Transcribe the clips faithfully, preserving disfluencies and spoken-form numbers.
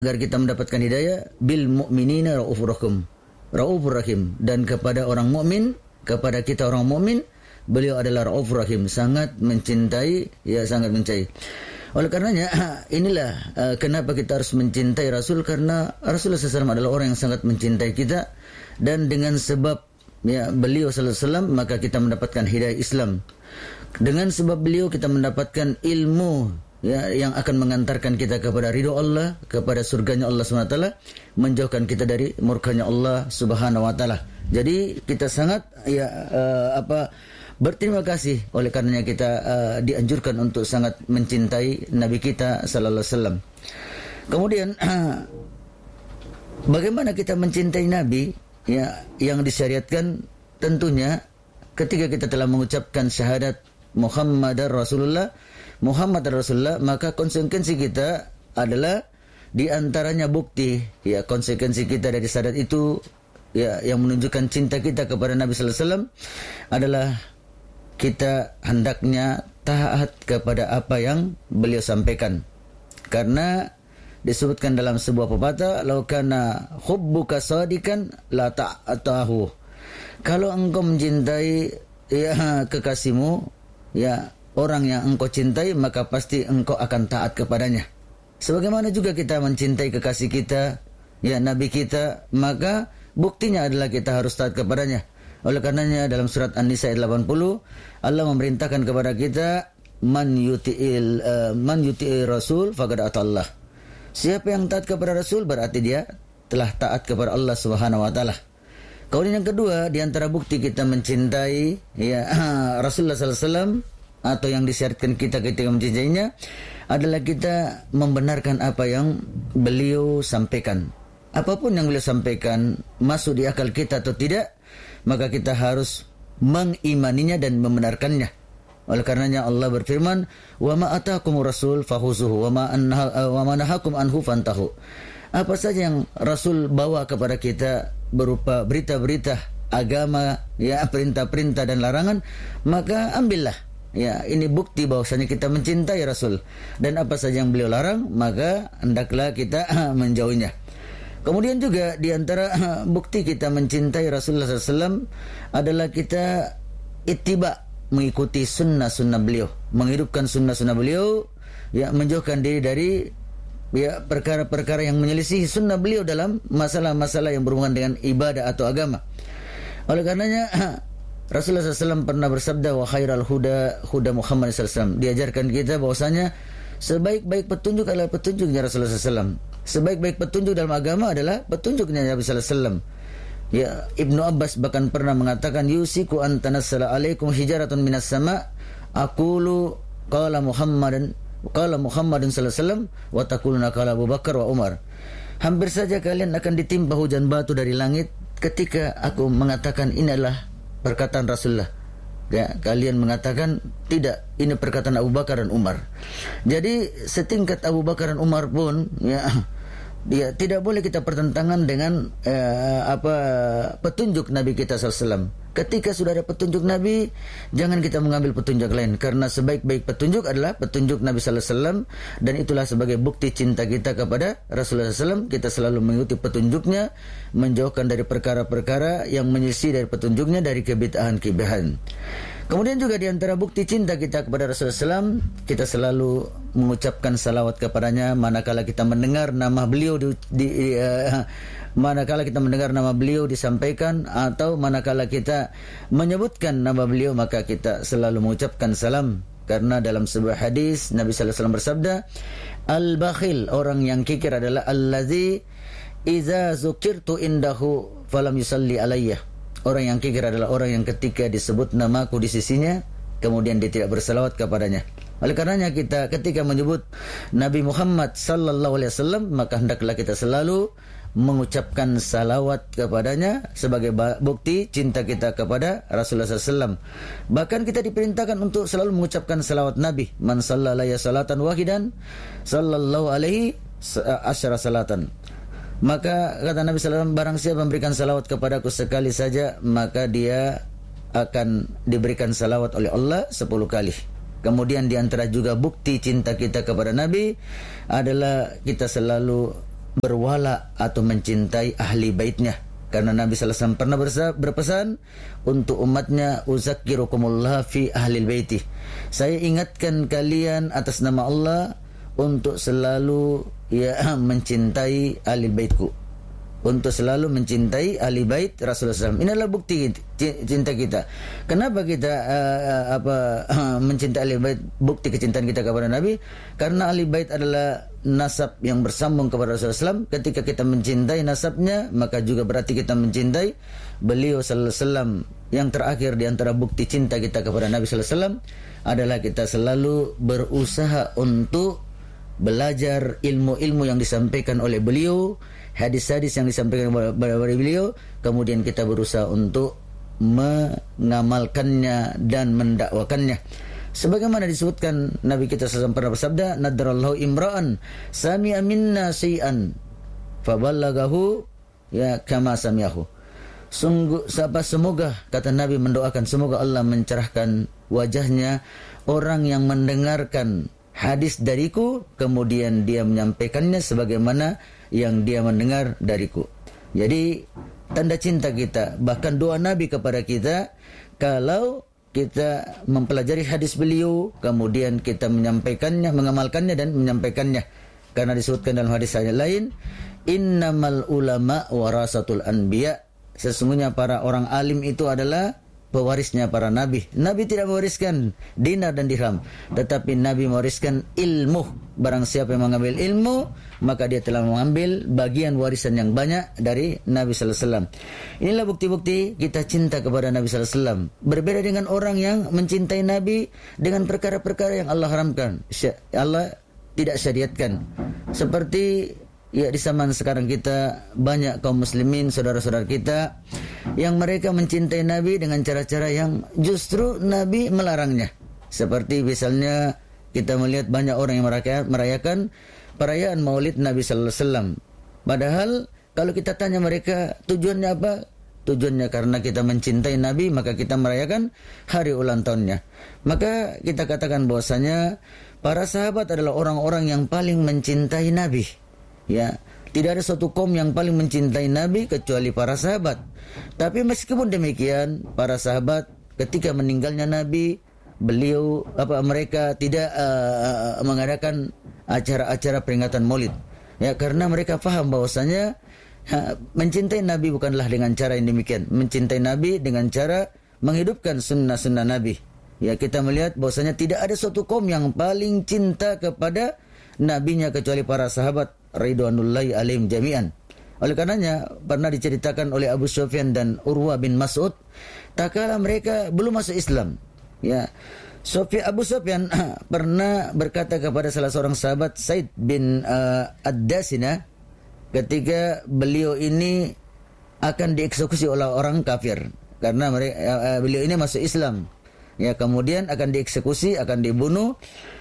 agar kita mendapatkan hidayah, bil mu'minina raufur rahim. Raufur rahim, dan kepada orang mukmin, kepada kita orang mukmin, beliau adalah raufur rahim, sangat mencintai, ya sangat mencintai. Oleh karenanya inilah uh, kenapa kita harus mencintai Rasul, karena Rasulullah sallallahu alaihi wasallam adalah orang yang sangat mencintai kita, dan dengan sebab ya beliau sallallahu alaihi wasallam maka kita mendapatkan hidayah Islam. Dengan sebab beliau kita mendapatkan ilmu ya yang akan mengantarkan kita kepada ridho Allah, kepada surganya Allah subhanahu wa taala, menjauhkan kita dari murkanya Allah subhanahu wa taala. Jadi kita sangat ya uh, apa berterima kasih oleh karenanya kita uh, dianjurkan untuk sangat mencintai Nabi kita sallallahu alaihi wasallam. Kemudian uh, bagaimana kita mencintai Nabi ya yang disyariatkan? Tentunya ketika kita telah mengucapkan syahadat Muhammadar Rasulullah, Muhammad Rasulullah, maka konsekuensi kita adalah di antaranya bukti ya konsekuensi kita dari syahadat itu ya yang menunjukkan cinta kita kepada Nabi sallallahu alaihi wasallam adalah kita hendaknya taat kepada apa yang beliau sampaikan. Karena disebutkan dalam sebuah pepatah, "Lau kana hubbuka shadikan la ta'atahu." Kalau engkau mencintai ya kekasihmu, ya orang yang engkau cintai, maka pasti engkau akan taat kepadanya. Sebagaimana juga kita mencintai kekasih kita, ya Nabi kita, maka buktinya adalah kita harus taat kepadanya. Oleh karenanya dalam surat An-Nisa ayat delapan puluh Allah memerintahkan kepada kita, man yuti'il uh, man yuti'ir rasul faqad atallah. Siapa yang taat kepada Rasul berarti dia telah taat kepada Allah Subhanahu wa taala. Kemudian yang kedua, di antara bukti kita mencintai ya Rasulullah sallallahu alaihi wasallam atau yang disyaratkan kita ketika mencintainya adalah kita membenarkan apa yang beliau sampaikan. Apapun yang beliau sampaikan masuk di akal kita atau tidak, maka kita harus mengimaninya dan membenarkannya. Oleh karenanya Allah berfirman, "Wa ma ataakumur rasul fahuzuhu wa ma anha wa ma nahakum anhu fantahu." Apa saja yang Rasul bawa kepada kita berupa berita-berita agama, ya perintah-perintah dan larangan, maka ambillah. Ya, ini bukti bahwasanya kita mencintai Rasul. Dan apa saja yang beliau larang, maka hendaklah kita menjauhinya. Kemudian juga di antara bukti kita mencintai Rasulullah sallallahu alaihi wasallam adalah kita ittiba, mengikuti sunnah-sunnah beliau, menghidupkan sunnah-sunnah beliau, ya menjauhkan diri dari ya perkara-perkara yang menyelisih sunnah beliau dalam masalah-masalah yang berhubungan dengan ibadah atau agama. Oleh karenanya Rasulullah sallallahu alaihi wasallam pernah bersabda, wa khairal huda huda Muhammad sallallahu alaihi wasallam. Diajarkan kita bahwasanya sebaik-baik petunjuk adalah petunjuknya Rasulullah sallallahu alaihi wasallam. Sebaik-baik petunjuk dalam agama adalah petunjuknya Nabi sallallahu alaihi wasallam. Ya, Ibnu Abbas bahkan pernah mengatakan, yusiku an tanazzala alaikum hijaratun minas sama, aqulu qala Muhammadan qala Muhammadun sallallahu alaihi wasallam wa taquluna qala Abu Bakar wa Umar. Hampir saja kalian akan ditimpa hujan batu dari langit ketika aku mengatakan ini adalah perkataan Rasulullah. Ya, kalian mengatakan tidak, ini perkataan Abu Bakar dan Umar. Jadi setingkat Abu Bakar dan Umar pun ya, ya tidak boleh kita pertentangan dengan eh, apa petunjuk Nabi kita sallallahu alaihi wasallam. Ketika sudah ada petunjuk Nabi, jangan kita mengambil petunjuk lain, karena sebaik-baik petunjuk adalah petunjuk Nabi sallallahu alaihi wasallam, dan itulah sebagai bukti cinta kita kepada Rasulullah sallallahu alaihi wasallam. Kita selalu mengikuti petunjuknya, menjauhkan dari perkara-perkara yang menyelisih dari petunjuknya, dari kebid'ahan-kebid'ahan. Kemudian juga di antara bukti cinta kita kepada Rasulullah sallallahu alaihi wasallam, kita selalu mengucapkan salawat kepadanya manakala kita mendengar nama beliau di, di uh, manakala kita mendengar nama beliau disampaikan, atau manakala kita menyebutkan nama beliau, maka kita selalu mengucapkan salam. Karena dalam sebuah hadis Nabi sallallahu alaihi wasallam bersabda, al-bakhil, orang yang kikir adalah allazi iza zukirtu indahu falam yusalli alayya. Orang yang kikir adalah orang yang ketika disebut namaku di sisinya, kemudian dia tidak bersalawat kepadanya. Oleh karenanya kita ketika menyebut Nabi Muhammad sallallahu alaihi wasallam, maka hendaklah kita selalu mengucapkan salawat kepadanya sebagai bukti cinta kita kepada Rasulullah sallallahu alaihi wasallam. Bahkan kita diperintahkan untuk selalu mengucapkan salawat Nabi. Man sallallahu alaihi salatan wahidan sallallahu alaihi asyara salatan. Maka kata Nabi sallallahu alaihi wasallam, barang siapa memberikan salawat kepadaku sekali saja, maka dia akan diberikan salawat oleh Allah sepuluh kali. Kemudian di antara juga bukti cinta kita kepada Nabi adalah kita selalu berwala atau mencintai ahli baitnya. Karena Nabi sallallahu alaihi wasallam pernah berpesan untuk umatnya, uzakkirukumullah fi ahlil baiti. Saya ingatkan kalian atas nama Allah untuk selalu ya mencintai ahli baitku. Untuk selalu mencintai ahli bait Rasulullah sallallahu alaihi wasallam. Inilah bukti cinta kita. Kenapa kita uh, apa uh, mencintai ahli bait? Bukti kecintaan kita kepada Nabi. Karena ahli bait adalah nasab yang bersambung kepada Rasulullah sallallahu alaihi wasallam. Ketika kita mencintai nasabnya, maka juga berarti kita mencintai beliau sallallahu alaihi wasallam. Yang terakhir di antara bukti cinta kita kepada Nabi sallallahu alaihi wasallam adalah kita selalu berusaha untuk belajar ilmu-ilmu yang disampaikan oleh beliau, hadis-hadis yang disampaikan oleh beliau, kemudian kita berusaha untuk mengamalkannya dan mendakwakannya. Sebagaimana disebutkan Nabi kita sallallahu alaihi wasallam pernah bersabda, nadarallahu imra'an sami'a minna syai'an faballagahu ya kama sami'ahu. Sungguh semoga, kata Nabi mendoakan, semoga Allah mencerahkan wajahnya orang yang mendengarkan hadis dariku, kemudian dia menyampaikannya sebagaimana yang dia mendengar dariku. Jadi tanda cinta kita, bahkan doa Nabi kepada kita, kalau kita mempelajari hadis beliau, kemudian kita menyampaikannya, mengamalkannya dan menyampaikannya. Karena disebutkan dalam hadis lain, innamal ulama warasatul anbiya. Sesungguhnya para orang alim itu adalah pewarisnya para nabi. Nabi tidak mewariskan dinar dan dirham, tetapi Nabi mewariskan ilmu. Barang siapa yang mengambil ilmu, maka dia telah mengambil bagian warisan yang banyak dari Nabi sallallahu alaihi wasallam. Inilah bukti-bukti kita cinta kepada Nabi sallallahu alaihi wasallam. Berbeda dengan orang yang mencintai Nabi dengan perkara-perkara yang Allah haramkan, Allah tidak syariatkan. Seperti ya di zaman sekarang kita banyak kaum muslimin, saudara-saudara kita yang mereka mencintai Nabi dengan cara-cara yang justru Nabi melarangnya. Seperti misalnya kita melihat banyak orang yang merayakan perayaan Maulid Nabi sallallahu alaihi wasallam. Padahal kalau kita tanya mereka tujuannya apa? Tujuannya karena kita mencintai Nabi, maka kita merayakan hari ulang tahunnya. Maka kita katakan bahwasanya para sahabat adalah orang-orang yang paling mencintai Nabi. Ya, tidak ada suatu kaum yang paling mencintai Nabi kecuali para sahabat. Tapi meskipun demikian, para sahabat ketika meninggalnya Nabi, beliau apa mereka tidak uh, mengadakan acara-acara peringatan Maulid. Ya, karena mereka faham bahwasanya ha, mencintai Nabi bukanlah dengan cara yang demikian. Mencintai Nabi dengan cara menghidupkan sunnah-sunnah Nabi. Ya, kita melihat bahwasanya tidak ada suatu kaum yang paling cinta kepada nabinya kecuali para sahabat ridwanullahi alaihim jami'an. Oleh karenanya pernah diceritakan oleh Abu Sufyan dan Urwah bin Mas'ud, tak kala mereka belum masuk Islam. Ya, Sufyan, Abu Sufyan pernah berkata kepada salah seorang sahabat, Said bin uh, Ad-Dasina, ketika beliau ini akan dieksekusi oleh orang kafir karena mereka, uh, beliau ini masuk Islam. Ya, kemudian akan dieksekusi, akan dibunuh.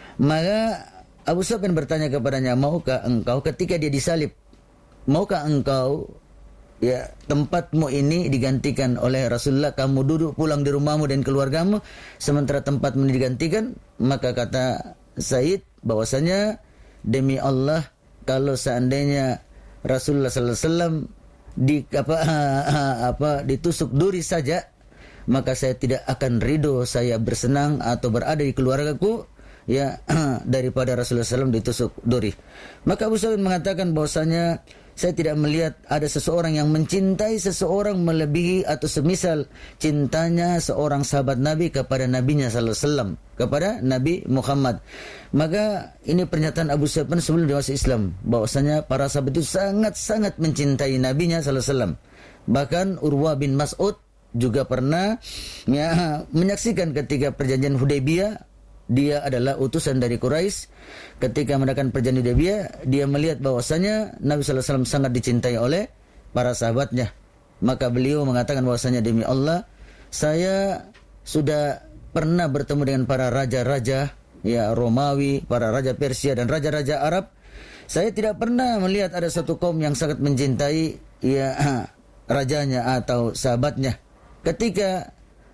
Maka Abu Sufyan bertanya kepadanya, maukah engkau ketika dia disalib, maukah engkau ya tempatmu ini digantikan oleh Rasulullah, kamu duduk pulang di rumahmu dan keluargamu sementara tempatmu ini digantikan? Maka kata Said bahwasanya demi Allah, kalau seandainya Rasulullah sallallahu alaihi wasallam di apa apa ditusuk duri saja, maka saya tidak akan ridho saya bersenang atau berada di keluargaku ya daripada Rasulullah sallallahu alaihi wasallam ditusuk duri. Maka Abu Sufyan mengatakan bahwasanya saya tidak melihat ada seseorang yang mencintai seseorang melebihi atau semisal cintanya seorang sahabat Nabi kepada nabinya sallallahu alaihi wasallam, kepada Nabi Muhammad. Maka ini pernyataan Abu Sufyan sebelum dia masuk Islam, bahwasanya para sahabat itu sangat-sangat mencintai nabinya sallallahu alaihi wasallam. Bahkan Urwah bin Mas'ud juga pernah ya, menyaksikan ketika perjanjian Hudaybiyah. Dia adalah utusan dari Quraisy. Ketika mengadakan perjanjian Hudaybiyah, dia melihat bahwasanya Nabi sallallahu alaihi wasallam sangat dicintai oleh para sahabatnya. Maka beliau mengatakan bahwasanya demi Allah, saya sudah pernah bertemu dengan para raja-raja ya Romawi, para raja Persia dan raja-raja Arab. Saya tidak pernah melihat ada satu kaum yang sangat mencintai ya rajanya atau sahabatnya. Ketika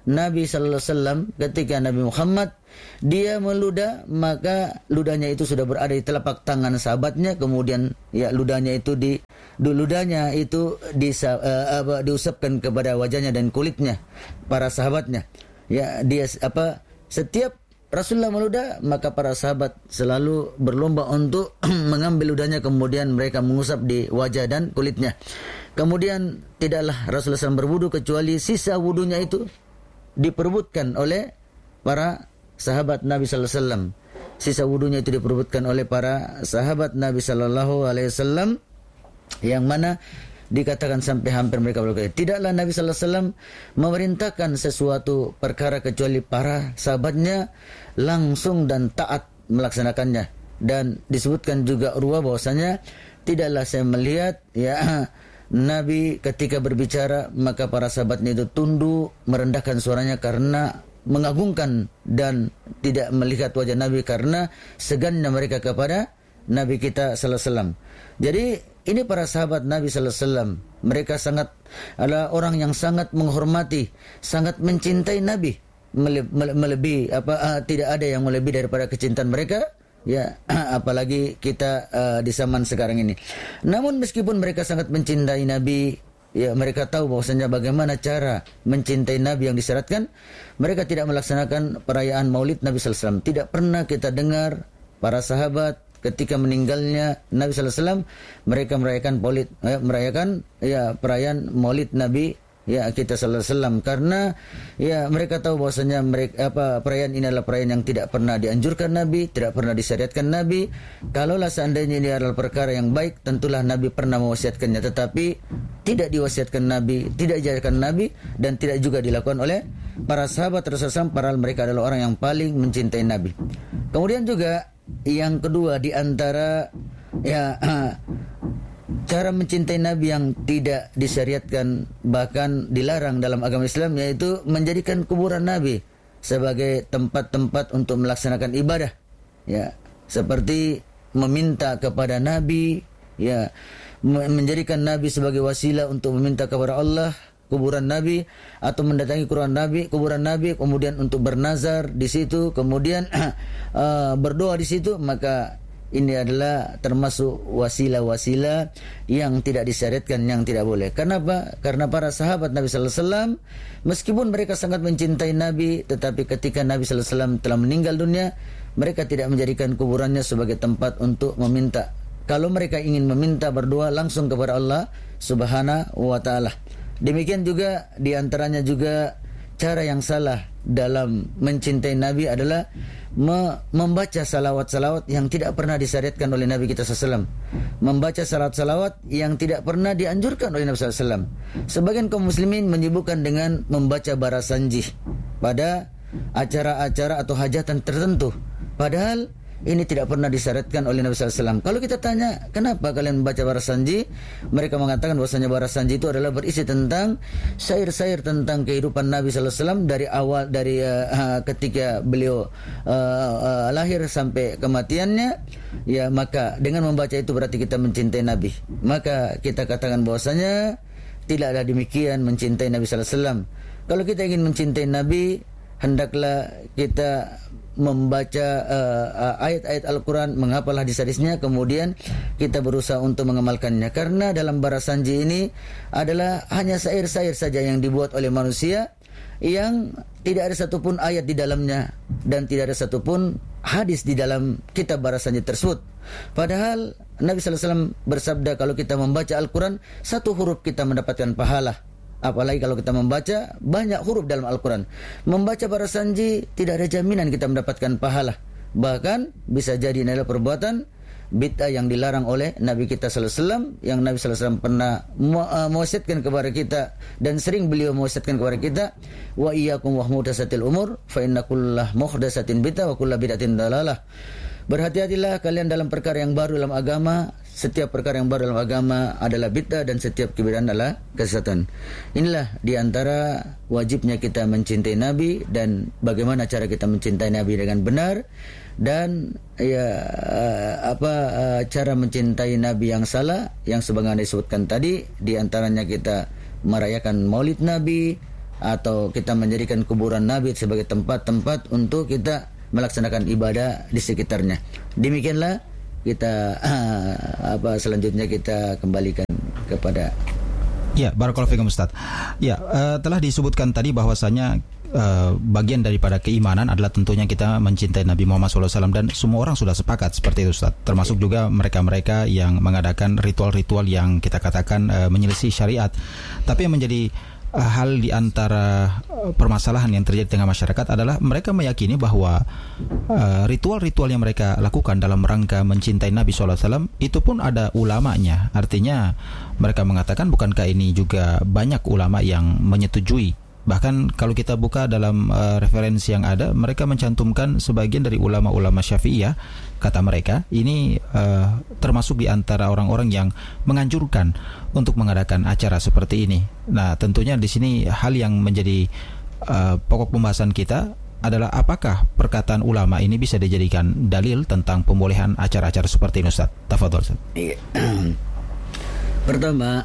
Nabi sallallahu alaihi wasallam, ketika Nabi Muhammad dia meludah, maka ludahnya itu sudah berada di telapak tangan sahabatnya, kemudian ya ludahnya itu di ludahnya itu di, uh, apa, diusapkan kepada wajahnya dan kulitnya para sahabatnya. Ya, dia apa setiap Rasulullah meludah, maka para sahabat selalu berlomba untuk mengambil ludahnya, kemudian mereka mengusap di wajah dan kulitnya. Kemudian tidaklah Rasulullah shallallahu alaihi wasallam berwudu kecuali sisa wudunya itu diperebutkan oleh para sahabat Nabi sallallahu alaihi wasallam. Sisa wudunya itu diperebutkan oleh para sahabat Nabi sallallahu alaihi wasallam, yang mana dikatakan sampai hampir mereka berkata, tidaklah Nabi sallallahu alaihi wasallam memerintahkan sesuatu perkara kecuali para sahabatnya langsung dan taat melaksanakannya. Dan disebutkan juga Urwah bahwasanya tidaklah saya melihat ya Nabi ketika berbicara maka para sahabatnya itu tunduk merendahkan suaranya karena mengagungkan dan tidak melihat wajah Nabi karena segannya mereka kepada Nabi kita sallallahu alaihi wasallam. Jadi ini para sahabat Nabi sallallahu alaihi wasallam, mereka sangat adalah orang yang sangat menghormati, sangat mencintai Nabi, mele, mele, melebihi apa uh, tidak ada yang melebihi daripada kecintaan mereka. Ya, apalagi kita uh, di zaman sekarang ini. Namun meskipun mereka sangat mencintai Nabi, ya mereka tahu bahwasanya bagaimana cara mencintai Nabi yang disyaratkan. Mereka tidak melaksanakan perayaan Maulid Nabi sallallahu alaihi wasallam. Tidak pernah kita dengar para sahabat ketika meninggalnya Nabi sallallahu alaihi wasallam mereka merayakan Maulid, ya, merayakan ya perayaan Maulid Nabi ya kita sallallahu alaihi wasallam, karena ya mereka tahu bahwasanya mereka apa perayaan ini adalah perayaan yang tidak pernah dianjurkan Nabi, tidak pernah disyariatkan Nabi. Kalaulah seandainya ini adalah perkara yang baik, tentulah Nabi pernah mewasiatkannya, tetapi tidak diwasiatkan Nabi, tidak diajarkan Nabi, dan tidak juga dilakukan oleh para sahabat Rasulullah, padahal mereka adalah orang yang paling mencintai Nabi. Kemudian juga yang kedua di antara ya cara mencintai Nabi yang tidak disyariatkan bahkan dilarang dalam agama Islam, yaitu menjadikan kuburan Nabi sebagai tempat-tempat untuk melaksanakan ibadah. Ya, seperti meminta kepada Nabi, ya, menjadikan Nabi sebagai wasilah untuk meminta kepada Allah, kuburan Nabi, atau mendatangi kuburan Nabi, kuburan Nabi kemudian untuk bernazar di situ, kemudian uh, berdoa di situ, maka ini adalah termasuk wasilah-wasilah yang tidak disyariatkan, yang tidak boleh. Kenapa? Karena para sahabat Nabi sallallahu alaihi wasallam meskipun mereka sangat mencintai Nabi, tetapi ketika Nabi sallallahu alaihi wasallam telah meninggal dunia, mereka tidak menjadikan kuburannya sebagai tempat untuk meminta. Kalau mereka ingin meminta, berdoa langsung kepada Allah Subhanahu wa taala. Demikian juga di antaranya juga cara yang salah dalam mencintai Nabi adalah me- membaca salawat-salawat yang tidak pernah disyariatkan oleh Nabi kita sallallahu alaihi wasallam. Membaca salawat-salawat yang tidak pernah dianjurkan oleh Nabi sallallahu alaihi wasallam. Sebagian kaum muslimin menyibukkan dengan membaca barasanjih pada acara-acara atau hajatan tertentu, padahal ini tidak pernah disyariatkan oleh Nabi sallallahu alaihi wasallam. Kalau kita tanya, kenapa kalian membaca barasanji? Mereka mengatakan bahwasanya barasanji itu adalah berisi tentang syair-syair tentang kehidupan Nabi sallallahu alaihi wasallam dari awal, dari uh, ketika beliau uh, uh, lahir sampai kematiannya. Ya, maka dengan membaca itu berarti kita mencintai Nabi. Maka kita katakan bahwasanya tidak ada demikian mencintai Nabi sallallahu alaihi wasallam. Kalau kita ingin mencintai Nabi, hendaklah kita membaca uh, ayat-ayat Al-Quran, menghafal hadis-hadisnya, kemudian kita berusaha untuk mengamalkannya. Karena dalam barasanji ini adalah hanya syair-syair saja yang dibuat oleh manusia, yang tidak ada satupun ayat di dalamnya dan tidak ada satupun hadis di dalam kitab barasanji tersebut. Padahal Nabi sallallahu alaihi wasallam bersabda, kalau kita membaca Al-Quran, satu huruf kita mendapatkan pahala. Apalagi kalau kita membaca banyak huruf dalam Al-Quran. Membaca barasanji tidak ada jaminan kita mendapatkan pahala. Bahkan bisa jadi adalah perbuatan bid'ah yang dilarang oleh Nabi kita sallallahu alaihi wasallam, yang Nabi sallallahu alaihi wasallam pernah mewasiatkan kepada kita dan sering beliau mewasiatkan kepada kita, wa iyyakum wa muhdatsatil umur fa inna kullah muhdatsatin bid'ah wa kullu bid'atin dalalah. Berhati-hatilah kalian dalam perkara yang baru dalam agama. Setiap perkara yang baru dalam agama adalah bid'ah dan setiap kebid'ahan adalah kesesatan. Inilah diantara wajibnya kita mencintai Nabi dan bagaimana cara kita mencintai Nabi dengan benar, dan ya apa cara mencintai Nabi yang salah yang sebagaimana disebutkan tadi. Diantaranya kita merayakan Maulid Nabi, atau kita menjadikan kuburan Nabi sebagai tempat-tempat untuk kita melaksanakan ibadah di sekitarnya. Demikianlah kita uh, apa selanjutnya kita kembalikan kepada. Ya, barakallahu fikum Ustaz. Ya, uh, telah disebutkan tadi bahwasanya uh, bagian daripada keimanan adalah tentunya kita mencintai Nabi Muhammad shallallahu alaihi wasallam, dan semua orang sudah sepakat seperti itu Ustaz. Termasuk juga mereka-mereka yang mengadakan ritual-ritual yang kita katakan uh, menyelisih syariat. Tapi yang menjadi uh, hal di antara uh, permasalahan yang terjadi di tengah masyarakat adalah mereka meyakini bahwa uh, ritual-ritual yang mereka lakukan dalam rangka mencintai Nabi shallallahu alaihi wasallam itu pun ada ulamanya. Artinya mereka mengatakan, bukankah ini juga banyak ulama yang menyetujui? Bahkan kalau kita buka dalam uh, referensi yang ada, mereka mencantumkan sebagian dari ulama-ulama Syafi'iyah, kata mereka, ini uh, termasuk di antara orang-orang yang menganjurkan untuk mengadakan acara seperti ini. Nah, tentunya di sini hal yang menjadi uh, pokok pembahasan kita adalah apakah perkataan ulama ini bisa dijadikan dalil tentang pembolehan acara-acara seperti ini, Ustaz? Tafadhol, Ustaz. Pertama,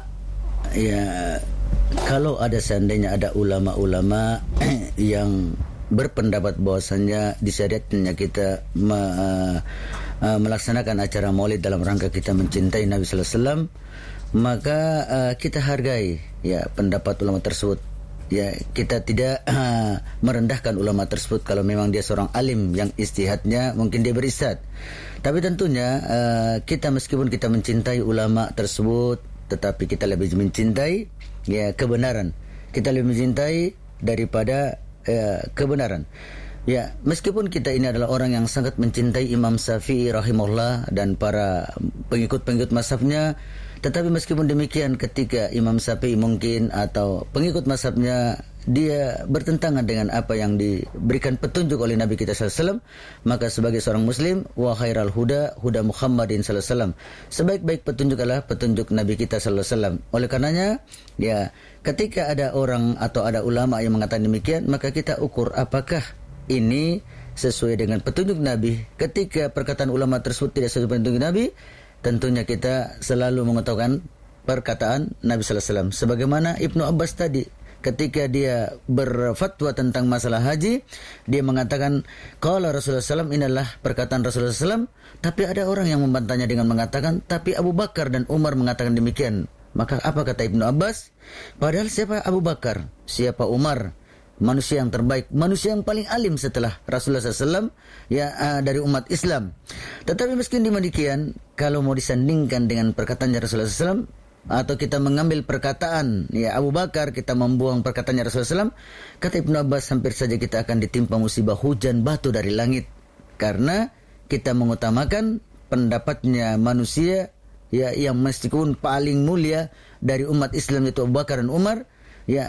ya kalau ada seandainya ada ulama-ulama yang berpendapat bahwasannya disyariatkannya kita me, uh, uh, melaksanakan acara maulid dalam rangka kita mencintai Nabi sallallahu alaihi wasallam, maka uh, kita hargai ya pendapat ulama tersebut. Ya, kita tidak uh, merendahkan ulama tersebut kalau memang dia seorang alim yang ijtihadnya mungkin dia beristihad. Tapi tentunya uh, kita meskipun kita mencintai ulama tersebut, tetapi kita lebih mencintai ya kebenaran. Kita lebih mencintai daripada uh, kebenaran. Ya, meskipun kita ini adalah orang yang sangat mencintai Imam Syafi'i rahimahullah dan para pengikut-pengikut mazhabnya, tetapi meskipun demikian ketika Imam Syafi'i mungkin atau pengikut mazhabnya dia bertentangan dengan apa yang diberikan petunjuk oleh Nabi kita sallallahu alaihi wasallam, maka sebagai seorang muslim, wa khairal huda huda Muhammadin sallallahu alaihi wasallam, sebaik-baik petunjuk adalah petunjuk Nabi kita sallallahu alaihi wasallam. Oleh karenanya, ya, ketika ada orang atau ada ulama yang mengatakan demikian, maka kita ukur apakah ini sesuai dengan petunjuk Nabi. Ketika perkataan ulama tersebut tidak sesuai dengan petunjuk Nabi, tentunya kita selalu mengutamakan perkataan Nabi sallallahu alaihi wasallam. Sebagaimana Ibnu Abbas tadi, ketika dia berfatwa tentang masalah haji, dia mengatakan qala Rasulullah sallallahu alaihi wasallam, inilah perkataan Rasulullah sallallahu alaihi wasallam. Tapi ada orang yang membantahnya dengan mengatakan, tapi Abu Bakar dan Umar mengatakan demikian. Maka apa kata Ibnu Abbas? Padahal siapa Abu Bakar? Siapa Umar? Manusia yang terbaik, manusia yang paling alim setelah Rasulullah sallallahu alaihi wasallam ya, uh, dari umat Islam. Tetapi meskipun demikian, kalau mau disandingkan dengan perkataan Rasulullah sallallahu alaihi wasallam, atau kita mengambil perkataan ya Abu Bakar, kita membuang perkataan Rasulullah sallallahu alaihi wasallam, kata Ibnu Abbas, hampir saja kita akan ditimpa musibah hujan batu dari langit, karena kita mengutamakan pendapatnya manusia ya yang meskipun paling mulia dari umat Islam, yaitu Abu Bakar dan Umar, ya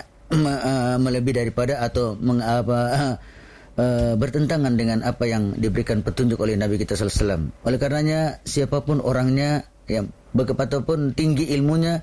melebihi daripada atau mengapa uh, uh, bertentangan dengan apa yang diberikan petunjuk oleh Nabi kita sallallahu alaihi wasallam. Oleh karenanya, siapapun orangnya, ya betapapun tinggi ilmunya,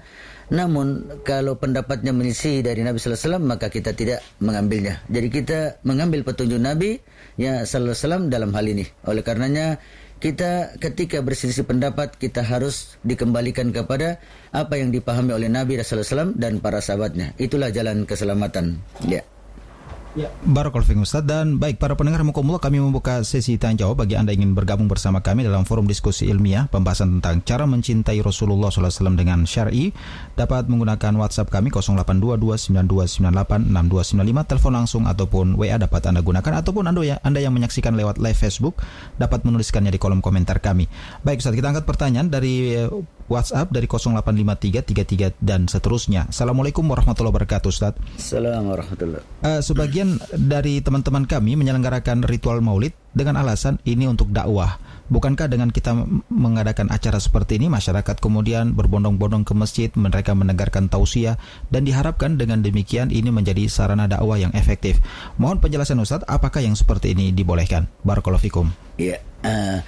namun kalau pendapatnya menyisihi dari Nabi sallallahu alaihi wasallam, maka kita tidak mengambilnya. Jadi kita mengambil petunjuk Nabi ya sallallahu alaihi wasallam dalam hal ini. Oleh karenanya, kita ketika berselisih pendapat, kita harus dikembalikan kepada apa yang dipahami oleh Nabi sallallahu alaihi wasallam dan para sahabatnya. Itulah jalan keselamatan. Ya. Ya, barakallahu fiikum Ustaz. Dan baik para pendengar rahimakumullah, kami membuka sesi tanya jawab bagi Anda yang ingin bergabung bersama kami dalam forum diskusi ilmiah pembahasan tentang cara mencintai Rasulullah sallallahu alaihi wasallam dengan syar'i. Dapat menggunakan WhatsApp kami nol delapan dua dua sembilan dua sembilan delapan enam dua sembilan lima, telepon langsung ataupun W A dapat Anda gunakan, ataupun Anda ya Anda yang menyaksikan lewat live Facebook dapat menuliskannya di kolom komentar kami. Baik Ustaz, kita angkat pertanyaan dari WhatsApp dari nol delapan lima tiga tiga tiga dan seterusnya. Assalamualaikum warahmatullahi wabarakatuh Ustaz. Assalamualaikum warahmatullahi wabarakatuh. Uh, sebagian dari teman-teman kami menyelenggarakan ritual maulid dengan alasan ini untuk dakwah. Bukankah dengan kita mengadakan acara seperti ini, masyarakat kemudian berbondong-bondong ke masjid, mereka mendengarkan tausiah, dan diharapkan dengan demikian ini menjadi sarana dakwah yang efektif. Mohon penjelasan Ustaz, apakah yang seperti ini dibolehkan? Barakallahu fikum. Ya, uh,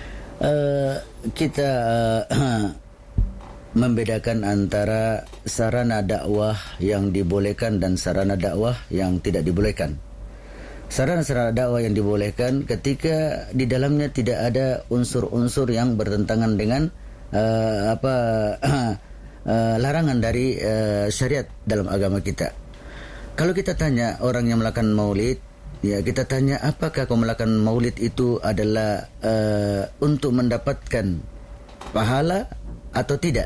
uh, kita uh, membedakan antara sarana dakwah yang dibolehkan dan sarana dakwah yang tidak dibolehkan. Sarana-sarana dakwah yang dibolehkan ketika di dalamnya tidak ada unsur-unsur yang bertentangan dengan uh, apa uh, larangan dari uh, syariat dalam agama kita. Kalau kita tanya orang yang melakukan maulid, ya kita tanya apakah kau melakukan maulid itu adalah uh, untuk mendapatkan pahala atau tidak?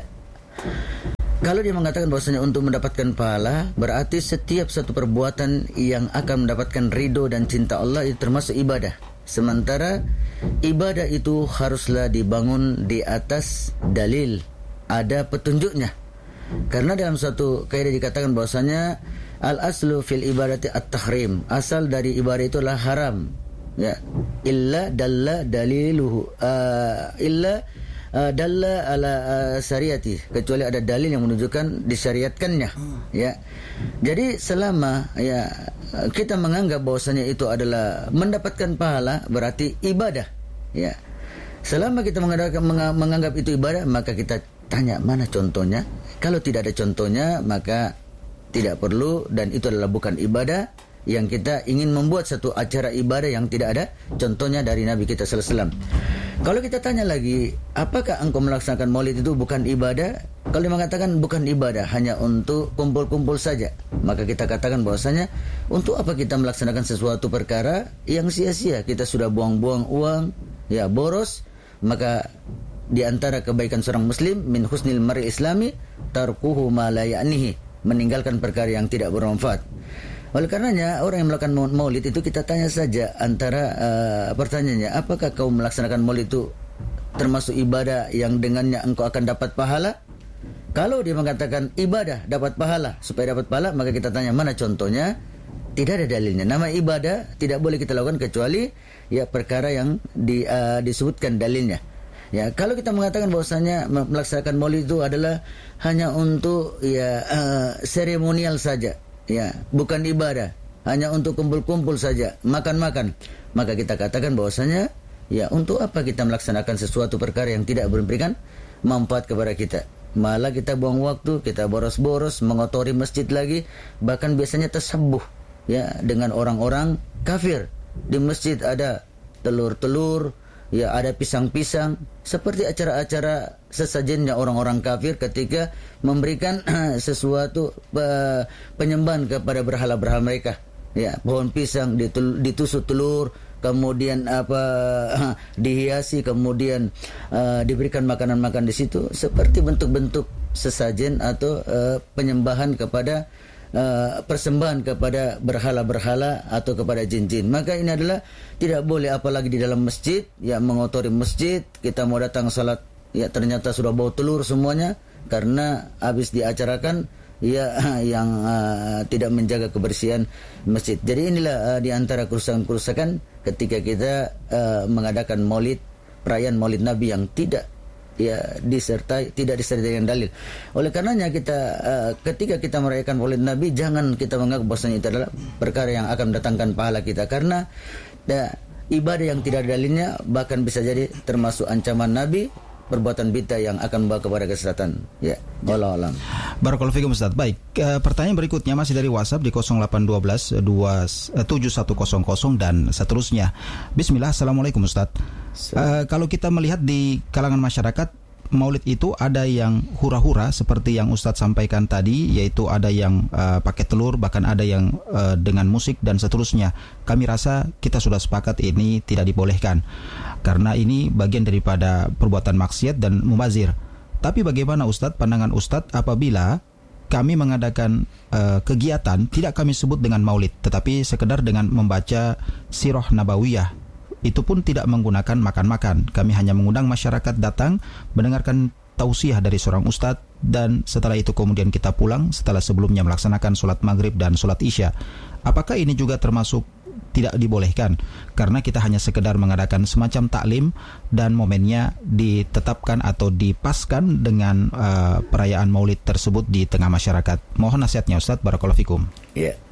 Kalau dia mengatakan bahwasanya untuk mendapatkan pahala, berarti setiap satu perbuatan yang akan mendapatkan ridho dan cinta Allah itu termasuk ibadah. Sementara ibadah itu haruslah dibangun di atas dalil, ada petunjuknya. Karena dalam suatu kaidah dikatakan bahwasanya al-aslu fil ibadati at-tahrim, asal dari ibadah itulah haram. Ya, illa dalla daliluhu uh, illa Uh, dalla ala uh, syariati, kecuali ada dalil yang menunjukkan disyariatkannya. Ya, jadi selama ya kita menganggap bahwasanya itu adalah mendapatkan pahala, berarti ibadah. Ya, selama kita menganggap, menganggap itu ibadah, maka kita tanya mana contohnya. Kalau tidak ada contohnya, maka tidak perlu, dan itu adalah bukan ibadah. Yang kita ingin membuat satu acara ibadah yang tidak ada contohnya dari Nabi kita sallallahu alaihi wasallam. Kalau kita tanya lagi, apakah engkau melaksanakan maulid itu bukan ibadah? Kalau dia mengatakan bukan ibadah, hanya untuk kumpul-kumpul saja, maka kita katakan bahwasanya untuk apa kita melaksanakan sesuatu perkara yang sia-sia? Kita sudah buang-buang uang, ya boros. Maka di antara kebaikan seorang muslim, min husnil mar'i islami tarkuhu ma la ya'nihi, meninggalkan perkara yang tidak bermanfaat. Oleh karenanya orang yang melakukan maulid itu kita tanya saja antara uh, pertanyaannya, apakah kau melaksanakan maulid itu termasuk ibadah yang dengannya engkau akan dapat pahala? Kalau dia mengatakan ibadah dapat pahala, supaya dapat pahala, maka kita tanya mana contohnya? Tidak ada dalilnya. Nama ibadah tidak boleh kita lakukan kecuali ya perkara yang di, uh, disebutkan dalilnya. Ya, kalau kita mengatakan bahwasanya melaksanakan maulid itu adalah hanya untuk ya uh, seremonial saja, ya, bukan ibadah, hanya untuk kumpul-kumpul saja, makan-makan, maka kita katakan bahwasanya ya untuk apa kita melaksanakan sesuatu perkara yang tidak memberikan manfaat kepada kita. Malah kita buang waktu, kita boros-boros, mengotori masjid lagi, bahkan biasanya tasabbuh ya dengan orang-orang kafir. Di masjid ada telur-telur, ya ada pisang-pisang, seperti acara-acara sesajennya orang-orang kafir ketika memberikan sesuatu uh, penyembahan kepada berhala-berhala mereka. Ya, pohon pisang ditul, ditusuk telur, kemudian apa uh, dihiasi, kemudian uh, diberikan makanan-makanan di situ, seperti bentuk-bentuk sesajen atau uh, penyembahan kepada Uh, persembahan kepada berhala-berhala atau kepada jin-jin. Maka ini adalah tidak boleh, apalagi di dalam masjid, ya mengotori masjid. Kita mau datang salat, ya ternyata sudah bau telur semuanya karena habis diacarakan ya yang uh, tidak menjaga kebersihan masjid. Jadi inilah uh, di antara kerusakan-kerusakan ketika kita uh, mengadakan maulid, perayaan maulid Nabi yang tidak ya disertai, tidak disertai dengan dalil. Oleh karenanya kita uh, ketika kita merayakan maulid Nabi, jangan kita menganggap bahwasanya itu adalah perkara yang akan mendatangkan pahala kita, karena ya, ibadah yang tidak ada dalilnya bahkan bisa jadi termasuk ancaman Nabi, perbuatan bid'ah yang akan membawa kepada kesesatan. Ya, wallahu a'lam. Barakallahu fikum Ustaz. Baik, uh, pertanyaan berikutnya masih dari WhatsApp di nol delapan satu dua dua tujuh satu nol nol dan seterusnya. Bismillah. Assalamualaikum Ustaz. Uh, kalau kita melihat di kalangan masyarakat, maulid itu ada yang hura-hura seperti yang Ustadz sampaikan tadi, yaitu ada yang uh, pakai telur, bahkan ada yang uh, dengan musik dan seterusnya. Kami rasa kita sudah sepakat ini tidak dibolehkan karena ini bagian daripada perbuatan maksiat dan mubazir. Tapi bagaimana Ustadz, pandangan Ustadz apabila kami mengadakan uh, kegiatan tidak kami sebut dengan maulid, tetapi sekedar dengan membaca sirah nabawiyah, itu pun tidak menggunakan makan-makan. Kami hanya mengundang masyarakat datang mendengarkan tausiah dari seorang ustadz, dan setelah itu kemudian kita pulang setelah sebelumnya melaksanakan sholat maghrib dan sholat isya. Apakah ini juga termasuk tidak dibolehkan? Karena kita hanya sekedar mengadakan semacam taklim dan momennya ditetapkan atau dipaskan dengan uh, perayaan maulid tersebut di tengah masyarakat. Mohon nasihatnya Ustadz, barakallahu fikum. Ya. Yeah.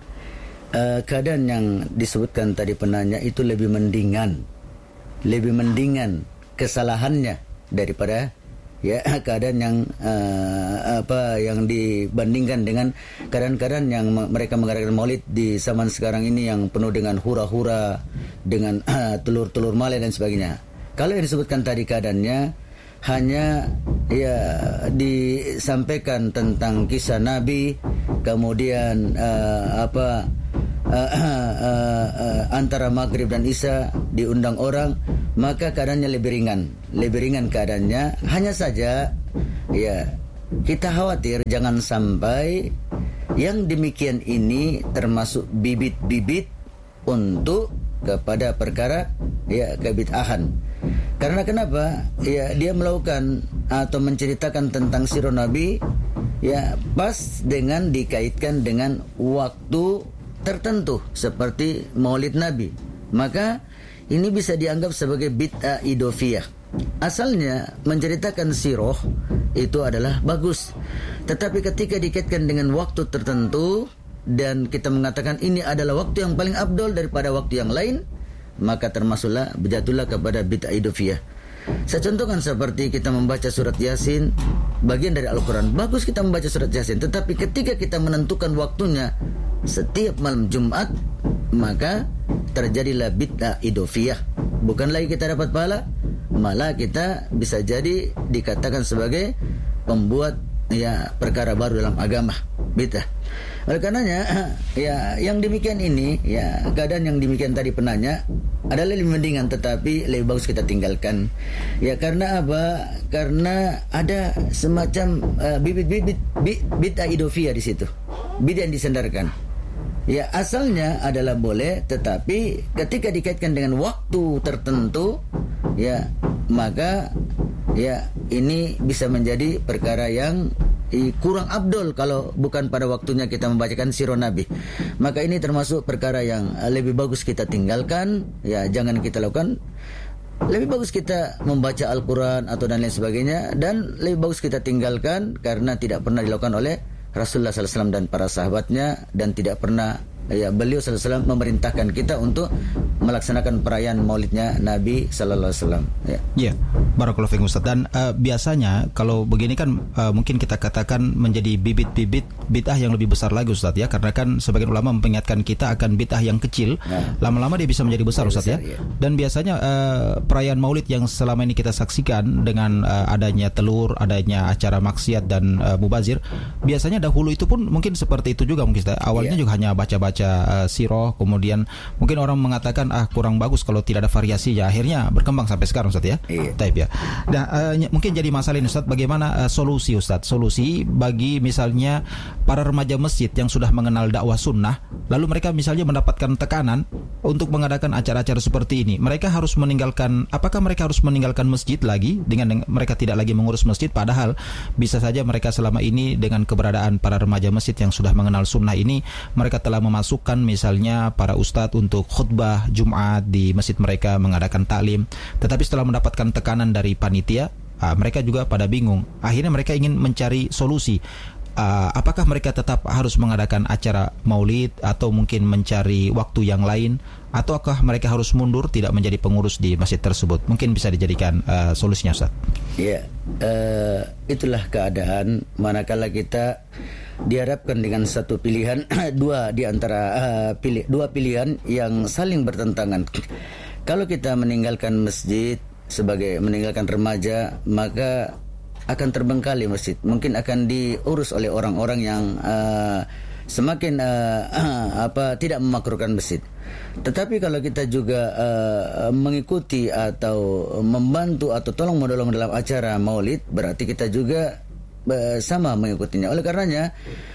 Uh, keadaan yang disebutkan tadi penanya itu lebih mendingan, lebih mendingan kesalahannya daripada ya keadaan yang uh, apa yang dibandingkan dengan keadaan-keadaan yang mereka mengadakan maulid di zaman sekarang ini yang penuh dengan hura-hura, dengan uh, telur-telur malai dan sebagainya. Kalau yang disebutkan tadi keadaannya hanya ya disampaikan tentang kisah Nabi, kemudian uh, apa uh, uh, uh, uh, antara maghrib dan isya diundang orang, maka keadaannya lebih ringan, lebih ringan keadaannya. Hanya saja ya kita khawatir jangan sampai yang demikian ini termasuk bibit-bibit untuk kepada perkara ya kebid'ahan. Karena kenapa? Ya dia melakukan atau menceritakan tentang sirah Nabi ya pas dengan dikaitkan dengan waktu tertentu seperti Maulid Nabi. Maka ini bisa dianggap sebagai bid'ah idofiyah. Asalnya menceritakan sirah itu adalah bagus, tetapi ketika dikaitkan dengan waktu tertentu dan kita mengatakan ini adalah waktu yang paling afdol daripada waktu yang lain, maka termasuklah berjatuhlah kepada bid'ah idofiyah. Saya contohkan seperti kita membaca surat Yasin, bagian dari Al-Quran. Bagus kita membaca surat Yasin, tetapi ketika kita menentukan waktunya setiap malam Jumat, maka terjadilah bid'ah idofiyah. Bukan lagi kita dapat pahala, malah kita bisa jadi dikatakan sebagai pembuat ya perkara baru dalam agama, bid'ah. Oleh karenanya ya yang demikian ini ya keadaan yang demikian tadi penanya adalah lebih mendingan, tetapi lebih bagus kita tinggalkan. Ya karena apa? Karena ada semacam uh, bibit-bibit bid'ah idofiyah di situ. Bid'ah yang disandarkan. Ya asalnya adalah boleh, tetapi ketika dikaitkan dengan waktu tertentu ya maka ya ini bisa menjadi perkara yang kurang abdol kalau bukan pada waktunya kita membacakan sirah Nabi. Maka ini termasuk perkara yang lebih bagus kita tinggalkan, ya jangan kita lakukan. Lebih bagus kita membaca Al-Quran atau dan lain sebagainya, dan lebih bagus kita tinggalkan karena tidak pernah dilakukan oleh Rasulullah sallallahu alaihi wasallam dan para sahabatnya, dan tidak pernah ya beliau sallallahu alaihi wasallam memerintahkan kita untuk melaksanakan perayaan maulidnya Nabi sallallahu alaihi wasallam. Ya. Ya, barakallahu fiikum Ustaz. Dan uh, biasanya kalau begini kan uh, mungkin kita katakan menjadi bibit-bibit bid'ah yang lebih besar lagi Ustaz ya, karena kan sebagian ulama memperingatkan kita akan bid'ah yang kecil, nah, lama-lama dia bisa menjadi besar Ustaz ya. ya. Dan biasanya uh, perayaan maulid yang selama ini kita saksikan dengan uh, adanya telur, adanya acara maksiat dan uh, mubazir, biasanya dahulu itu pun mungkin seperti itu juga mungkin Ustaz. Awalnya ya. juga hanya baca-baca baca uh, sirah, kemudian mungkin orang mengatakan ah kurang bagus kalau tidak ada variasi, ya akhirnya berkembang sampai sekarang Ustaz ya. Iya. Taib ya. Nah, uh, mungkin jadi masalah ini Ustaz, bagaimana uh, solusi Ustaz? Solusi bagi misalnya para remaja masjid yang sudah mengenal dakwah sunnah, lalu mereka misalnya mendapatkan tekanan untuk mengadakan acara-acara seperti ini. Mereka harus meninggalkan, apakah mereka harus meninggalkan masjid lagi dengan mereka tidak lagi mengurus masjid, padahal bisa saja mereka selama ini dengan keberadaan para remaja masjid yang sudah mengenal sunnah ini, mereka telah memasukkan misalnya para ustadz untuk khutbah Jumat di masjid mereka, mengadakan taklim, tetapi setelah mendapatkan tekanan dari panitia, uh, mereka juga pada bingung. Akhirnya mereka ingin mencari solusi. Uh, apakah mereka tetap harus mengadakan acara maulid atau mungkin mencari waktu yang lain, ataukah mereka harus mundur tidak menjadi pengurus di masjid tersebut? Mungkin bisa dijadikan uh, solusinya Ustaz. Ya, uh, itulah keadaan manakala kita dihadapkan dengan satu pilihan dua di antara uh, pilih, dua pilihan yang saling bertentangan. Kalau kita meninggalkan masjid sebagai meninggalkan remaja, maka akan terbengkalai masjid, mungkin akan diurus oleh orang-orang yang uh, semakin uh, uh, apa tidak memakruhkan masjid. Tetapi kalau kita juga uh, mengikuti atau membantu atau tolong menolong dalam acara maulid, berarti kita juga uh, sama mengikutinya. Oleh karenanya,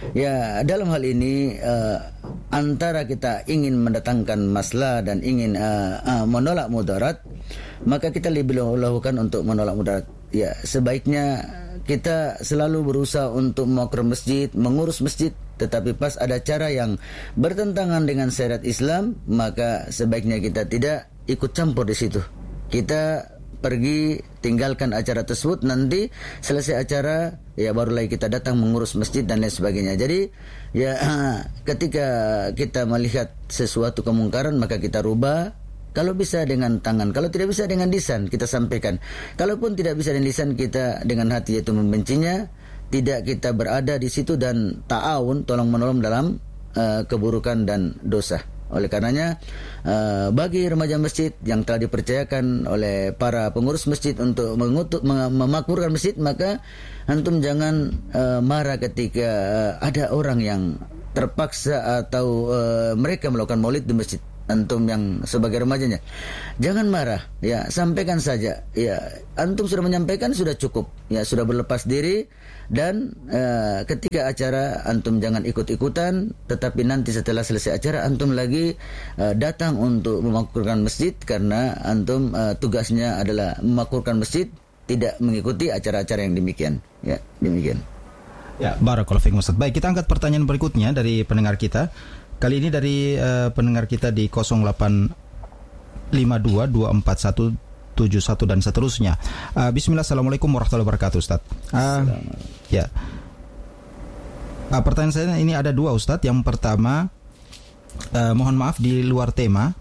ya dalam hal ini uh, antara kita ingin mendatangkan maslahat dan ingin uh, uh, menolak mudarat, maka kita lebih lakukan untuk menolak mudarat. Ya, sebaiknya kita selalu berusaha untuk memakruh masjid, mengurus masjid, tetapi pas ada cara yang bertentangan dengan syariat Islam, maka sebaiknya kita tidak ikut campur di situ. Kita pergi tinggalkan acara tersebut, nanti selesai acara ya baru lagi kita datang mengurus masjid dan lain sebagainya. Jadi ya ketika kita melihat sesuatu kemungkaran, maka kita rubah. Kalau bisa dengan tangan, kalau tidak bisa dengan lisan kita sampaikan. Kalaupun tidak bisa dengan lisan, kita dengan hati yaitu membencinya, tidak kita berada di situ dan ta'awun, tolong menolong dalam uh, keburukan dan dosa. Oleh karenanya uh, bagi remaja masjid yang telah dipercayakan oleh para pengurus masjid untuk mengutuk mem- memakmurkan masjid, maka antum jangan uh, marah ketika uh, ada orang yang terpaksa atau uh, mereka melakukan maulid di masjid. Antum yang sebagai remajanya, jangan marah, ya, sampaikan saja, ya, antum sudah menyampaikan, sudah cukup, ya, sudah berlepas diri. Dan uh, ketika acara antum jangan ikut-ikutan, tetapi nanti setelah selesai acara antum lagi uh, datang untuk memakmurkan masjid, karena antum uh, tugasnya adalah memakmurkan masjid, tidak mengikuti acara-acara yang demikian. Ya, demikian. Ya, barakallahu fiikum Ustaz. Baik, kita angkat pertanyaan berikutnya dari pendengar kita. Kali ini dari uh, pendengar kita di nol delapan lima dua dua empat satu tujuh satu dan seterusnya. Uh, Bismillah, Assalamualaikum warahmatullahi wabarakatuh, Ustaz. Uh, ya. Uh, pertanyaan saya ini ada dua, Ustaz. Yang pertama, uh, mohon maaf di luar tema.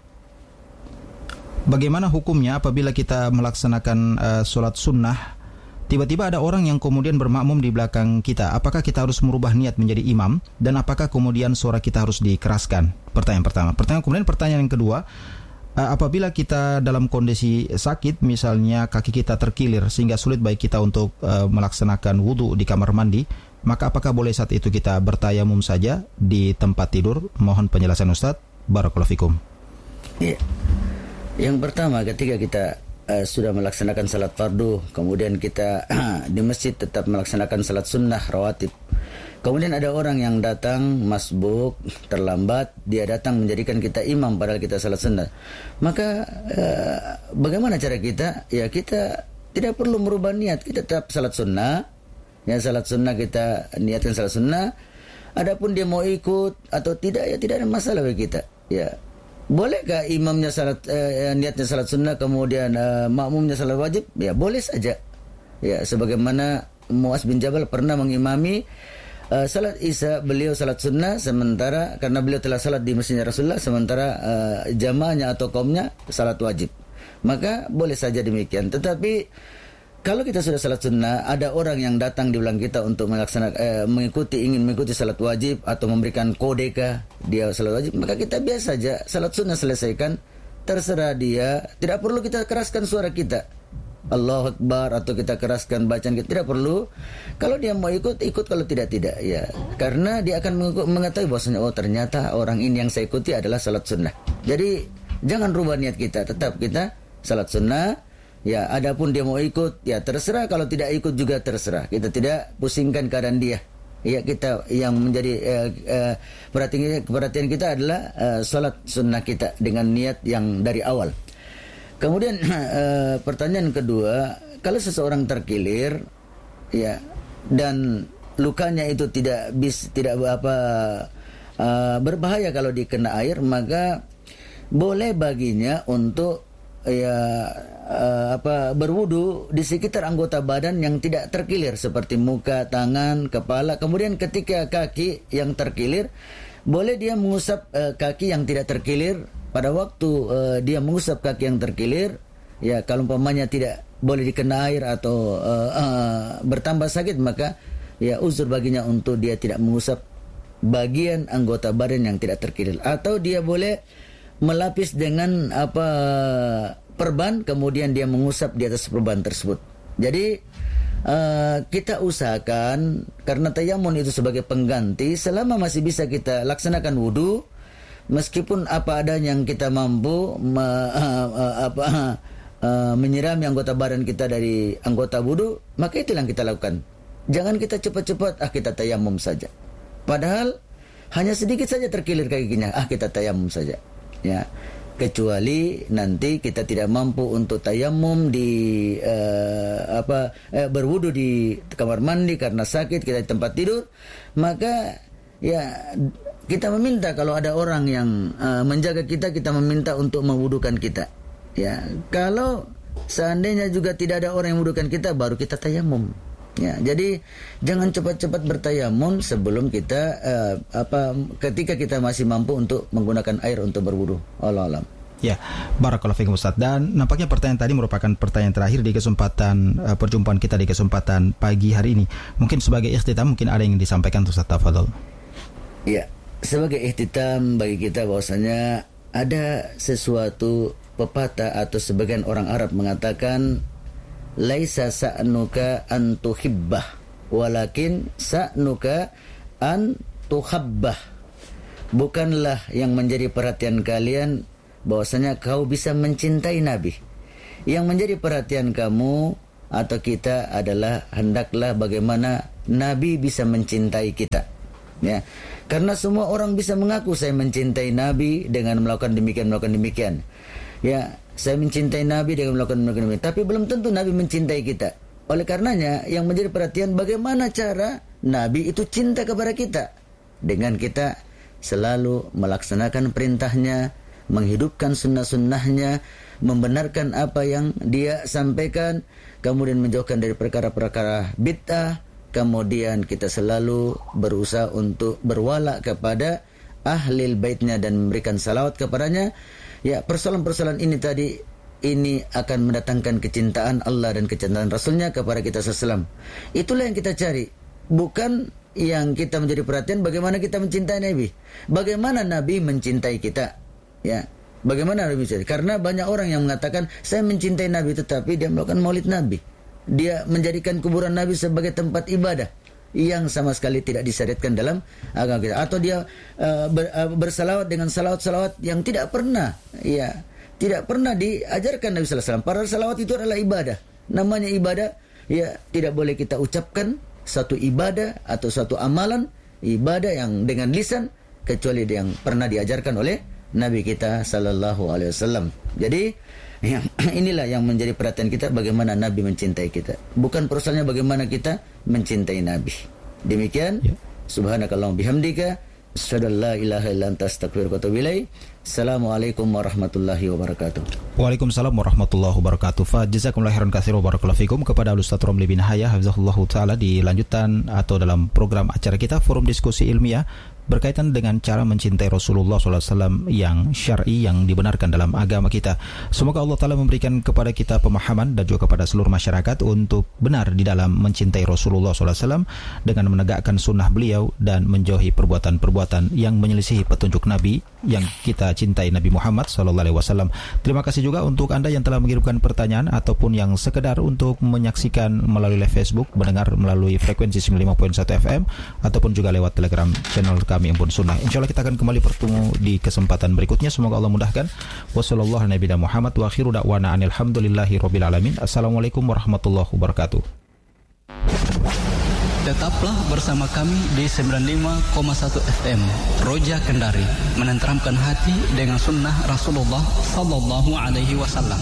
Bagaimana hukumnya apabila kita melaksanakan uh, sholat sunnah, tiba-tiba ada orang yang kemudian bermakmum di belakang kita? Apakah kita harus merubah niat menjadi imam? Dan apakah kemudian suara kita harus dikeraskan? Pertanyaan pertama. Pertanyaan kemudian pertanyaan yang kedua, apabila kita dalam kondisi sakit, misalnya kaki kita terkilir sehingga sulit bagi kita untuk uh, melaksanakan wudu di kamar mandi, maka apakah boleh saat itu kita bertayamum saja di tempat tidur? Mohon penjelasan Ustaz. Barakallahu fikum. Ya. Yang pertama, ketika kita Uh, sudah melaksanakan salat fardu, kemudian kita di masjid tetap melaksanakan salat sunnah rawatib, kemudian ada orang yang datang masbuk, terlambat, dia datang menjadikan kita imam padahal kita salat sunnah, maka uh, bagaimana cara kita? Ya, kita tidak perlu merubah niat, kita tetap salat sunnah, ya, salat sunnah kita niatkan salat sunnah. Adapun dia mau ikut atau tidak, ya tidak ada masalah bagi kita, ya. Bolehkah imamnya salat eh, niatnya salat sunnah kemudian eh, makmumnya salat wajib? Ya, boleh saja. Ya, sebagaimana Muaz bin Jabal pernah mengimami eh, salat Isya, beliau salat sunnah sementara karena beliau telah salat di masjidnya Rasulullah, sementara eh, jamaahnya atau kaumnya salat wajib. Maka boleh saja demikian. Tetapi kalau kita sudah salat sunnah, ada orang yang datang di belakang kita untuk melaksanakan eh, mengikuti ingin mengikuti salat wajib atau memberikan kodeka dia salat wajib, maka kita biasa saja salat sunnah selesaikan, terserah dia, tidak perlu kita keraskan suara kita Allahu Akbar atau kita keraskan bacaan kita, tidak perlu. Kalau dia mau ikut, ikut, kalau tidak, tidak, ya, karena dia akan mengetahui bahwasanya oh ternyata orang ini yang saya ikuti adalah salat sunnah. Jadi jangan rubah niat kita, tetap kita salat sunnah. Ya, adapun dia mau ikut, ya terserah. Kalau tidak ikut juga terserah. Kita tidak pusingkan keadaan dia. Ya, kita yang menjadi eh, eh, perhatian perhatian kita adalah eh, salat sunnah kita dengan niat yang dari awal. Kemudian eh, pertanyaan kedua, kalau seseorang terkilir, ya, dan lukanya itu tidak bis tidak apa eh, berbahaya kalau dikena air, maka boleh baginya untuk ya uh, apa berwudu di sekitar anggota badan yang tidak terkilir seperti muka, tangan, kepala. Kemudian ketika kaki yang terkilir, boleh dia mengusap uh, kaki yang tidak terkilir. Pada waktu uh, dia mengusap kaki yang terkilir, ya, kalau umpamanya tidak boleh dikena air atau uh, uh, bertambah sakit, maka ya uzur baginya untuk dia tidak mengusap bagian anggota badan yang tidak terkilir. Atau dia boleh melapis dengan apa perban, kemudian dia mengusap di atas perban tersebut. Jadi uh, kita usahakan, karena tayamun itu sebagai pengganti, selama masih bisa kita laksanakan wudu, meskipun apa adanya yang kita mampu me, uh, uh, apa, uh, menyirami anggota badan kita dari anggota wudu, maka itu yang kita lakukan. Jangan kita cepat-cepat, ah kita tayamum saja. Padahal hanya sedikit saja terkilir kakinya, ah kita tayamum saja. Ya, kecuali nanti kita tidak mampu untuk tayamum di uh, apa uh, berwudu di kamar mandi karena sakit, kita di tempat tidur, maka ya kita meminta kalau ada orang yang uh, menjaga kita, kita meminta untuk mewudukan kita. Ya, kalau seandainya juga tidak ada orang yang mewudukan kita, baru kita tayamum. Ya, jadi jangan cepat-cepat bertayamum sebelum kita uh, apa ketika kita masih mampu untuk menggunakan air untuk berwudu. Allah alam. Ya, barakallahu fikum Ustaz. Dan nampaknya pertanyaan tadi merupakan pertanyaan terakhir di kesempatan uh, perjumpaan kita di kesempatan pagi hari ini. Mungkin sebagai ikhtitam mungkin ada yang disampaikan Ustaz, tafadhol. Iya. sebagai ihtitam bagi kita bahwasanya ada sesuatu pepatah atau sebagian orang Arab mengatakan laisa sa'nuka an tuhibbah walakin sa'nuka an tuhabbah. Bukanlah yang menjadi perhatian kalian bahwasanya kau bisa mencintai Nabi. Yang menjadi perhatian kamu atau kita adalah hendaklah bagaimana Nabi bisa mencintai kita. Ya. Karena semua orang bisa mengaku saya mencintai Nabi dengan melakukan demikian melakukan demikian. Ya, saya mencintai Nabi dengan melakukan melakukan demikian. Tapi belum tentu Nabi mencintai kita. Oleh karenanya yang menjadi perhatian bagaimana cara Nabi itu cinta kepada kita dengan kita selalu melaksanakan perintahnya, menghidupkan sunnah-sunnahnya, membenarkan apa yang dia sampaikan, kemudian menjauhkan dari perkara-perkara bid'ah. Kemudian kita selalu berusaha untuk berwala kepada ahlil baitnya dan memberikan salawat kepadanya. Ya, persoalan-persoalan ini tadi ini akan mendatangkan kecintaan Allah dan kecintaan Rasulnya kepada kita sallallahu alaihi wasallam. Itulah yang kita cari. Bukan yang kita menjadi perhatian bagaimana kita mencintai Nabi. Bagaimana Nabi mencintai kita. Ya, bagaimana Nabi mencintai. Karena banyak orang yang mengatakan saya mencintai Nabi tetapi dia melakukan maulid Nabi. Dia menjadikan kuburan Nabi sebagai tempat ibadah yang sama sekali tidak disyariatkan dalam agama kita. Atau dia uh, ber, uh, bersalawat dengan salawat-salawat yang tidak pernah ya, tidak pernah diajarkan Nabi sallallahu alaihi wasallam. Padahal salawat itu adalah ibadah. Namanya ibadah, ya tidak boleh kita ucapkan satu ibadah atau satu amalan ibadah yang dengan lisan kecuali yang pernah diajarkan oleh Nabi kita sallallahu alaihi wasallam. Jadi yang, inilah yang menjadi perhatian kita bagaimana Nabi mencintai kita. Bukan persoalannya bagaimana kita mencintai Nabi. Demikian. Ya. Subhanakallahumma bihamdika asyhadu an la ilaha illa anta astaghfiruka wa atubu ilaik. Assalamualaikum warahmatullahi wabarakatuh. Waalaikumsalam warahmatullahi wabarakatuh. Fa jazakumullahu khairan katsiran wa barakallahu fikum kepada Ustaz Romli bin Hayah hafizahullahu taala di lanjutan atau dalam program acara kita Forum Diskusi Ilmiah berkaitan dengan cara mencintai Rasulullah shallallahu alaihi wasallam yang syar'i, yang dibenarkan dalam agama kita. Semoga Allah Ta'ala memberikan kepada kita pemahaman dan juga kepada seluruh masyarakat untuk benar di dalam mencintai Rasulullah shallallahu alaihi wasallam dengan menegakkan sunnah beliau dan menjauhi perbuatan-perbuatan yang menyelisihi petunjuk Nabi yang kita cintai, Nabi Muhammad shallallahu alaihi wasallam. Terima kasih juga untuk Anda yang telah mengirimkan pertanyaan ataupun yang sekedar untuk menyaksikan melalui live Facebook, mendengar melalui frekuensi sembilan puluh lima koma satu F M ataupun juga lewat Telegram channel kami yang pun sunnah. Insya Allah kita akan kembali bertemu di kesempatan berikutnya. Semoga Allah mudahkan. Wassallallahu ala nabiyina Muhammad wa akhiru da'wana alhamdulillahi rabbil alamin. Assalamualaikum warahmatullahi wabarakatuh. Tetaplah bersama kami di sembilan puluh lima koma satu F M Roja Kendari, menenteramkan hati dengan sunnah Rasulullah sallallahu alaihi wasallam.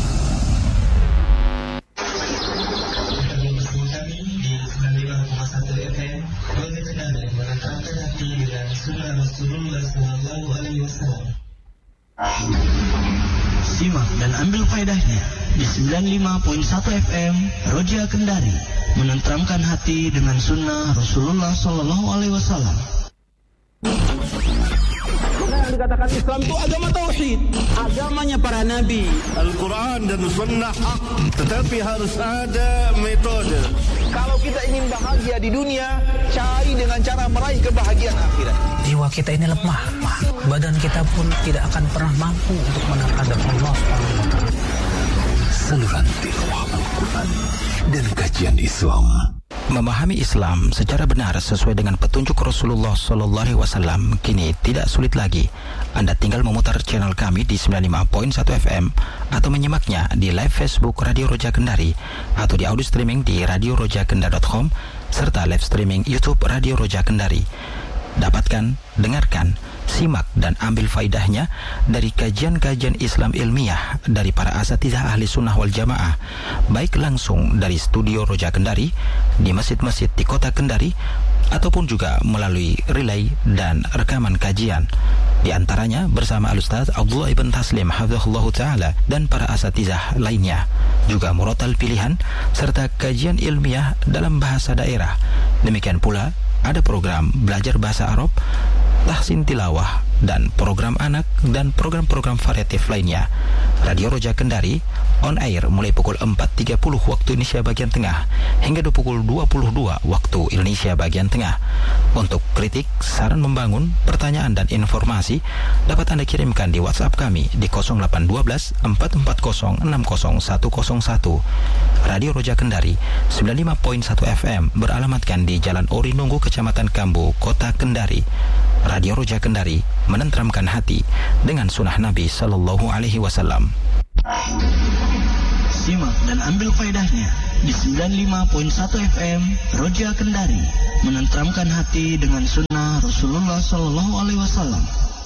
Simak dan ambil faedahnya di sembilan puluh lima koma satu F M Roja Kendari, menenteramkan hati dengan sunnah Rasulullah Sallallahu Alaihi Wasallam. Yang dikatakan Islam itu agama tauhid, agamanya para nabi. Al-Quran dan Sunnah hak, tetapi harus ada metode. Kalau kita ingin bahagia di dunia, cari dengan cara meraih kebahagiaan akhirat. Jiwa kita ini lemah, badan kita pun tidak akan pernah mampu untuk menghadap Allah Subhanahu wa taala. Saluran tilawah Al-Quran dan kajian Islam. Memahami Islam secara benar sesuai dengan petunjuk Rasulullah Sallallahu Alaihi Wasallam kini tidak sulit lagi. Anda tinggal memutar channel kami di sembilan puluh lima koma satu F M atau menyimaknya di live Facebook Radio Roja Kendari atau di audio streaming di radio roja kendari dot com serta live streaming YouTube Radio Roja Kendari. Dapatkan, dengarkan, simak dan ambil faidahnya dari kajian-kajian Islam ilmiah dari para asatidzah ahli sunnah wal jamaah, baik langsung dari studio Roja Kendari di masjid-masjid di kota Kendari ataupun juga melalui relay dan rekaman kajian, di antaranya bersama Al-Ustaz Abdullah Ibn Taslim hafizahullahu ta'ala dan para asatidzah lainnya, juga murotal pilihan serta kajian ilmiah dalam bahasa daerah. Demikian pula ada program belajar bahasa Arab, tahsin tilawah, dan program anak dan program-program variatif lainnya. Radio Roja Kendari on air mulai pukul empat tiga puluh waktu Indonesia bagian tengah hingga pukul dua puluh dua waktu Indonesia bagian tengah. Untuk kritik, saran membangun, pertanyaan dan informasi dapat Anda kirimkan di WhatsApp kami di nol delapan satu dua empat empat nol enam nol satu nol satu. Radio Roja Kendari sembilan puluh lima koma satu F M beralamatkan di Jalan Orinunggu, Kecamatan Kambu, Kota Kendari. Radio Roja Kendari menenteramkan hati dengan sunnah Nabi Sallallahu Alaihi Wasallam. Simak dan ambil faedahnya di sembilan puluh lima koma satu F M Roja Kendari menenteramkan hati dengan sunnah Rasulullah Sallallahu Alaihi Wasallam.